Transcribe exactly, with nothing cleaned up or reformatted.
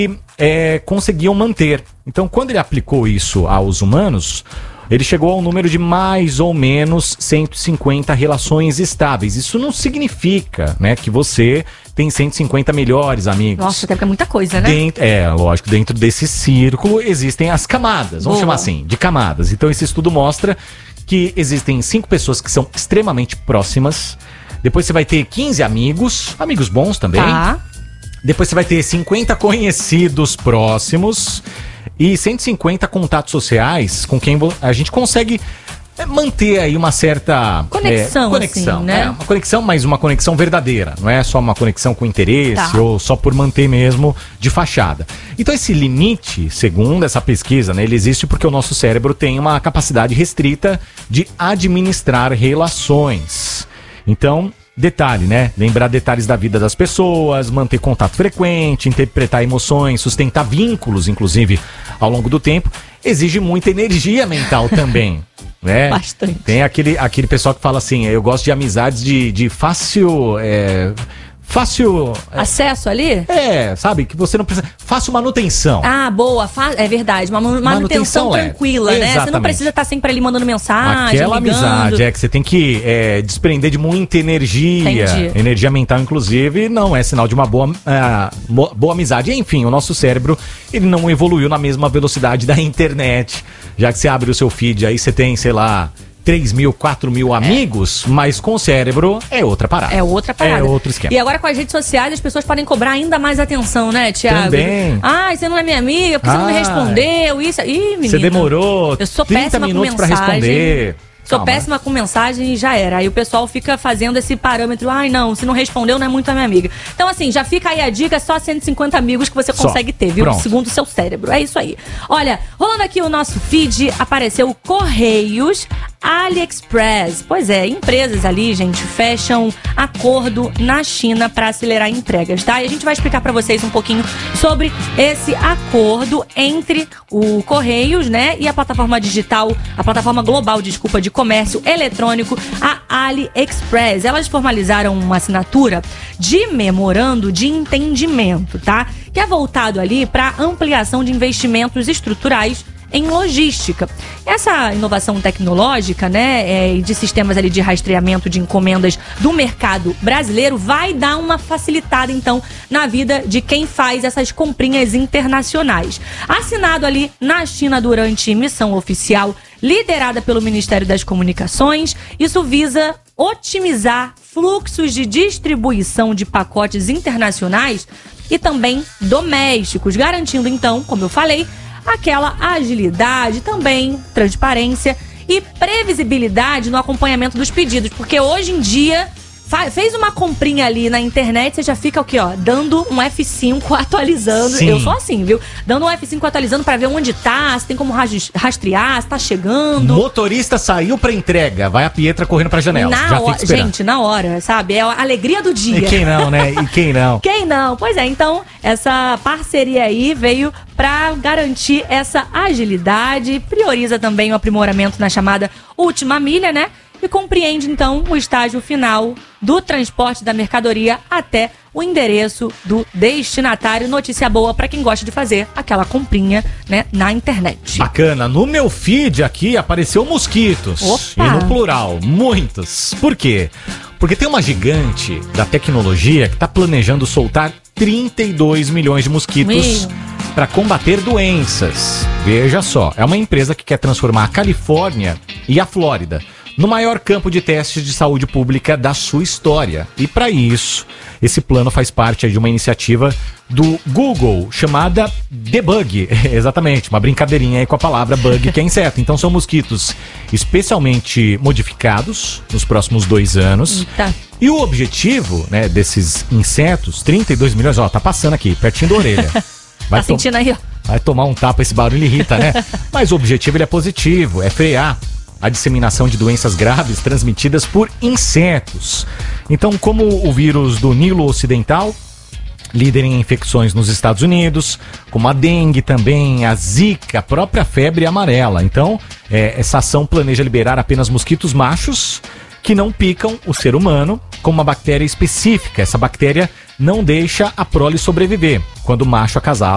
é, conseguiam manter. Então, quando ele aplicou isso aos humanos, ele chegou ao número de mais ou menos cento e cinquenta relações estáveis. Isso não significa, né, que você tem cento e cinquenta melhores amigos. Nossa, que é muita coisa, né? Dentro, é, lógico, dentro desse círculo existem as camadas, vamos Boa. chamar assim, de camadas. Então esse estudo mostra que existem cinco pessoas que são extremamente próximas. Depois você vai ter quinze amigos, amigos bons também. Tá. Depois você vai ter cinquenta conhecidos próximos e cento e cinquenta contatos sociais com quem a gente consegue manter aí uma certa conexão, é, conexão, assim, né? É, uma conexão, mas uma conexão verdadeira. Não é só uma conexão com interesse Tá. ou só por manter mesmo de fachada. Então esse limite, segundo essa pesquisa, né, ele existe porque o nosso cérebro tem uma capacidade restrita de administrar relações. Então, detalhe, né? Lembrar detalhes da vida das pessoas, manter contato frequente, interpretar emoções, sustentar vínculos, inclusive, ao longo do tempo, exige muita energia mental também. Né? Bastante. Tem aquele, aquele pessoal que fala assim, eu gosto de amizades de, de fácil... É, fácil... Acesso ali? É, sabe? Que você não precisa... Fácil manutenção. Ah, boa. Fa... É verdade. Uma manutenção, manutenção tranquila, né? Exatamente. Você não precisa estar sempre ali mandando mensagem, Aquela ligando. amizade é que você tem que é, desprender de muita energia. Entendi. Energia mental, inclusive, não é sinal de uma boa, uh, boa amizade. Enfim, o nosso cérebro, ele não evoluiu na mesma velocidade da internet. Já que você abre o seu feed, aí você tem, sei lá... três mil, quatro mil amigos, é. Mas com o cérebro é outra parada. É outra parada. É outro esquema. E agora com as redes sociais as pessoas podem cobrar ainda mais atenção, né, Thiago? Também. Ah, você não é minha amiga, porque ah, você não me respondeu, isso... Ih, menina. Você demorou Eu sou trinta péssima minutos com pra responder. Sou Calma. péssima com mensagem e já era. Aí o pessoal fica fazendo esse parâmetro. Ai, não, se não respondeu, não é muito a minha amiga. Então, assim, já fica aí a dica, só cento e cinquenta amigos que você consegue só. ter, viu? Pronto. Segundo o seu cérebro. É isso aí. Olha, rolando aqui o nosso feed, apareceu Correios, AliExpress. Pois é, empresas ali, gente, fecham acordo na China para acelerar entregas, tá? E a gente vai explicar para vocês um pouquinho sobre esse acordo entre o Correios, né, e a plataforma digital, a plataforma global, desculpa, de comércio eletrônico, a AliExpress. Elas formalizaram uma assinatura de memorando de entendimento, tá? Que é voltado ali para ampliação de investimentos estruturais em logística. Essa inovação tecnológica, né, e de sistemas ali de rastreamento de encomendas do mercado brasileiro vai dar uma facilitada, então, na vida de quem faz essas comprinhas internacionais. Assinado ali na China durante missão oficial liderada pelo Ministério das Comunicações, isso visa otimizar fluxos de distribuição de pacotes internacionais e também domésticos, garantindo, então, como eu falei, aquela agilidade, também transparência e previsibilidade no acompanhamento dos pedidos. Porque hoje em dia, fez uma comprinha ali na internet, você já fica o quê, ó? Dando um F cinco atualizando. Sim. Eu sou assim, viu? Dando um F cinco atualizando pra ver onde tá, se tem como rastrear, se tá chegando. Motorista saiu pra entrega, vai a Pietra correndo pra janela. Na já hora, fica esperando. gente, na hora, sabe? É a alegria do dia. E quem não, né? E quem não? Quem não? Pois é, então, essa parceria aí veio para garantir essa agilidade, prioriza também o aprimoramento na chamada última milha, né? E compreende, então, o estágio final do transporte da mercadoria até o endereço do destinatário. Notícia boa para quem gosta de fazer aquela comprinha, né, na internet. Bacana. No meu feed aqui apareceu mosquitos. Opa. E no plural, muitos. Por quê? Porque tem uma gigante da tecnologia que está planejando soltar trinta e dois milhões de mosquitos para combater doenças. Veja só, é uma empresa que quer transformar a Califórnia e a Flórida no maior campo de testes de saúde pública da sua história. E para isso, esse plano faz parte de uma iniciativa do Google chamada Debug. Exatamente, uma brincadeirinha aí com a palavra bug, que é inseto. Então são mosquitos especialmente modificados nos próximos dois anos. Eita. E o objetivo, né, desses insetos, trinta e dois milhões, ó, tá passando aqui, pertinho da orelha. Vai tá sentindo aí, ó? Vai tomar um tapa, esse barulho irrita, né? Mas o objetivo ele é positivo, é frear a disseminação de doenças graves transmitidas por insetos. Então, como o vírus do Nilo Ocidental, líder em infecções nos Estados Unidos, como a dengue também, a zika, a própria febre amarela. Então, é, essa ação planeja liberar apenas mosquitos machos que não picam o ser humano com uma bactéria específica. Essa bactéria não deixa a prole sobreviver quando o macho acasala